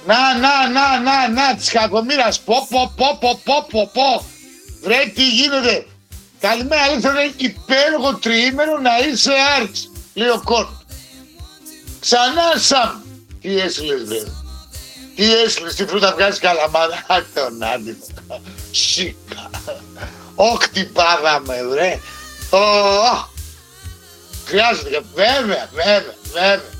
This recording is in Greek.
Να, της κακομοίρας. Πω. Βρε, τι γίνεται. Καλημέρα, ήρθανε υπέροχο τριήμερο να είσαι Άρης, λέει ο Κον. Ξανά Σαμ. Τι έσυλες, βρε. Τι έσυλες, τι φρούτα βγάζει καλαμάδα. Τον άντιμο. Σίκα. Όχι, πάγαμε, βρε. Χρειάζεται, βέβαια.